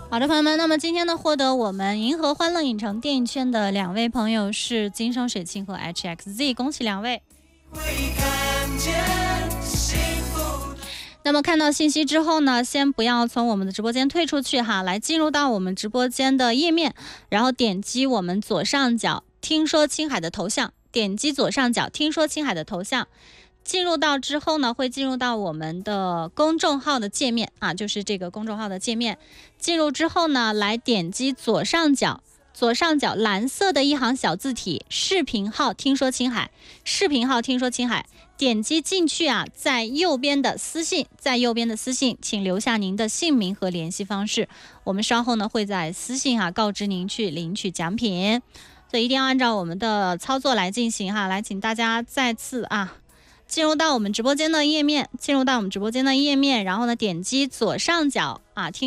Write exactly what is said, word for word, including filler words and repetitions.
好的，朋友们，那么今天呢，获得我们银河欢乐影城电影券的两位朋友是金生水清和 H X Z， 恭喜两位。那么看到信息之后呢，先不要从我们的直播间退出去哈，来进入到我们直播间的页面，然后点击我们左上角听说青海的头像，点击左上角听说青海的头像，进入到之后呢，会进入到我们的公众号的界面啊，就是这个公众号的界面。进入之后呢，来点击左上角，左上角蓝色的一行小字体，视频号听说青海，视频号听说青海，点击进去啊，在右边的私信，在右边的私信，请留下您的姓名和联系方式，我们稍后呢会在私信啊告知您去领取奖品，所以一定要按照我们的操作来进行哈。来，请大家再次啊。进入到我们直播间的页面，进入到我们直播间的页面，然后呢，点击左上角啊，听。